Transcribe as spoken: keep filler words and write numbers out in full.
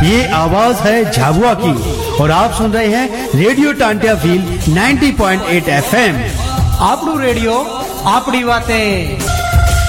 ये आवाज है झाबुआ की और आप सुन रहे हैं रेडियो टांटिया फील नब्बे पॉइंट आठ एफ एम। आपनू रेडियो आपड़ी बातें।